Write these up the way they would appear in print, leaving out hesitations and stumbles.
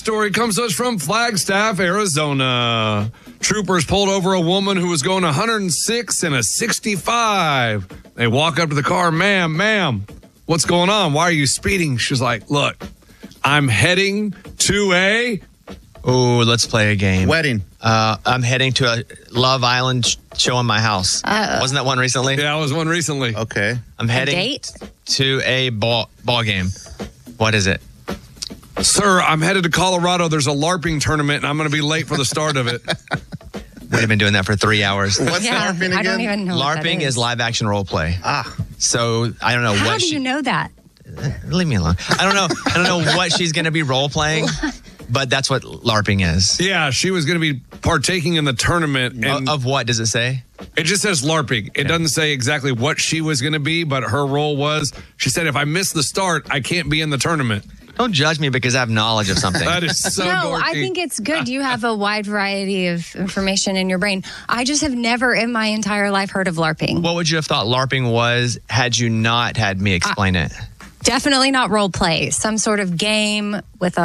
story comes to us from Flagstaff, Arizona. Troopers pulled over a woman who was going 106 in a 65. They walk up to the car. Ma'am, what's going on? Why are you speeding? She's like, look, I'm heading to a... Oh, let's play a game. Wedding. I'm heading to a Love Island show in my house. Wasn't that one recently? Yeah, I was one recently. Okay. I'm heading date? to a ball game. What is it? Sir, I'm headed to Colorado. There's a LARPing tournament, and I'm going to be late for the start of it. We've been doing that for 3 hours. What's LARPing again? I don't even know what that LARPing is live action role play. Ah. So I don't know How what do you know that? Leave me alone. I don't know what she's going to be role playing, but that's what LARPing is. Yeah, she was going to be partaking in the tournament. And Of what does it say? it just says LARPing. It doesn't say exactly what she was going to be, but her role was, she said, if I miss the start, I can't be in the tournament. Don't judge me because I have knowledge of something. That is so No, dorky. I think it's good. You have a wide variety of information in your brain. I just have never in my entire life heard of LARPing. What would you have thought LARPing was had you not had me explain it? Definitely not role play. Some sort of game with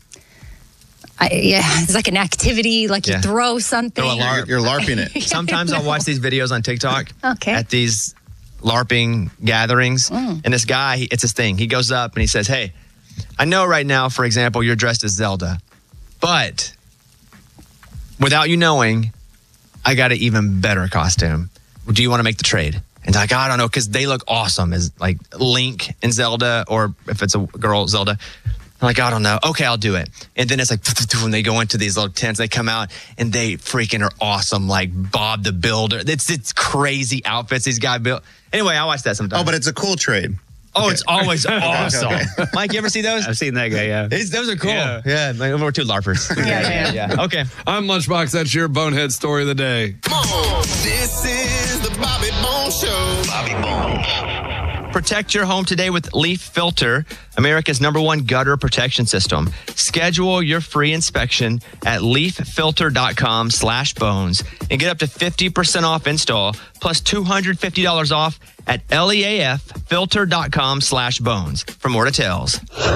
it's like an activity, like you throw something. Throw a LARP. You're LARPing it. Sometimes I'll watch these videos on TikTok Okay. at these LARPing gatherings. And this guy, it's his thing. He goes up and he says, hey, I know right now, for example, you're dressed as Zelda, but without you knowing, I got an even better costume. Do you want to make the trade? And like, I don't know, because they look awesome as like Link and Zelda, or if it's a girl, Zelda. I'm like, I don't know. Okay, I'll do it. And then it's like, when they go into these little tents, they come out and they freaking are awesome, like Bob the Builder. It's crazy outfits these guys built. Anyway, I watch that sometimes. Oh, but it's a cool trade. Oh, it's always awesome. Okay. Mike, you ever see those? I've seen that guy, yeah. Those are cool. Yeah, like, we're two LARPers. Yeah. Okay. I'm Lunchbox. That's your bonehead story of the day. This is the Bobby Bones Show. Bobby Bones. Protect your home today with Leaf Filter, America's #1 gutter protection system. Schedule your free inspection at leaffilter.com/bones and get up to 50% off install plus $250 off at leaffilter.com/bones. For more details.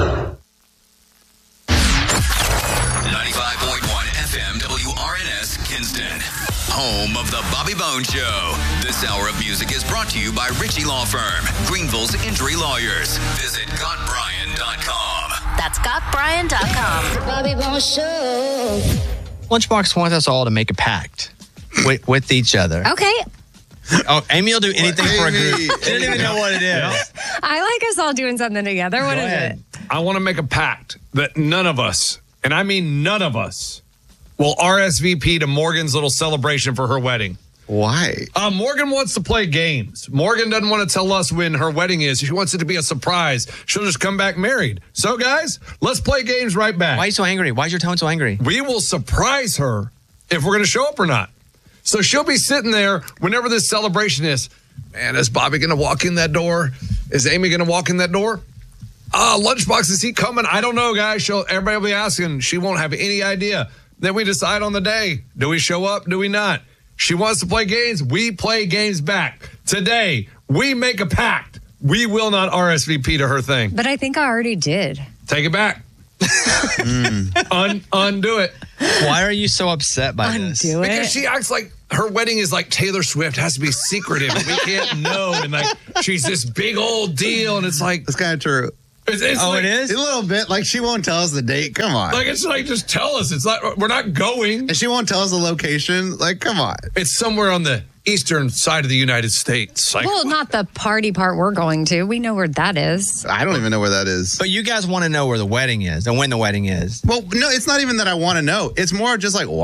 95.1 FM WRNS Kinston. Home of the Bobby Bones Show. This hour of music is brought to you by Ritchie Law Firm, Greenville's injury lawyers. Visit GotBryan.com. That's GotBryan.com. Bobby Bones Show. Lunchbox wants us all to make a pact with each other. Okay. Oh, Amy will do anything for a group. Amy. She doesn't even know what it is. I like us all doing something together. What is it? I want to make a pact that none of us, and I mean none of us, will RSVP to Morgan's little celebration for her wedding. Why? Morgan wants to play games. Morgan doesn't want to tell us when her wedding is. She wants it to be a surprise. She'll just come back married. So, guys, let's play games right back. Why are you so angry? Why is your tone so angry? We will surprise her if we're going to show up or not. So she'll be sitting there whenever this celebration is. Man, is Bobby going to walk in that door? Is Amy going to walk in that door? Lunchbox, is he coming? I don't know, guys. Everybody will be asking. She won't have any idea. Then we decide on the day. Do we show up? Do we not? She wants to play games. We play games back. Today, we make a pact. We will not RSVP to her thing. But I think I already did. Take it back. Undo it. Why are you so upset by this? Undo it. Because she acts like her wedding is like Taylor Swift, has to be secretive. We can't know. And like, she's this big old deal. And it's like, That's kind of true. it's Oh, like, it is? A little bit. Like, she won't tell us the date. Come on. Like, it's like, just tell us. It's like, we're not going. And she won't tell us the location. Like, come on. It's somewhere on the eastern side of the United States. Like, Well, not the party part we're going to. We know where that is. I don't even know where that is. But you guys want to know where the wedding is and when the wedding is. Well, no, it's not even that I want to know. It's more just like,